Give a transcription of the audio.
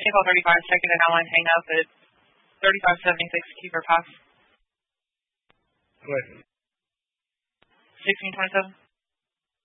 Nickel 35, checking the downline hang up at 3576, keep her pass. Go ahead. 1627.